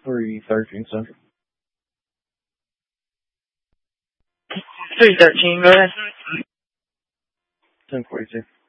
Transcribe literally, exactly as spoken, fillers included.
three thirteen Central. three thirteen, go ahead. ten forty-two.